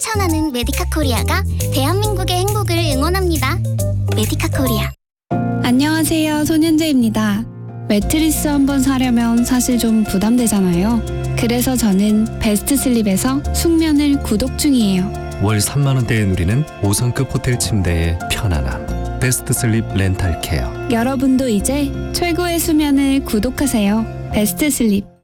실천하는 메디카 코리아가 대한민국의 행복을 응원합니다. 메디카 코리아. 안녕하세요, 손현재입니다. 매트리스 한번 사려면 사실 좀 부담되잖아요. 그래서 저는 베스트 슬립에서 숙면을 구독 중이에요. 월 3만 원대에 누리는 5성급 호텔 침대의 편안함. 베스트 슬립 렌탈 케어. 여러분도 이제 최고의 수면을 구독하세요. 베스트 슬립.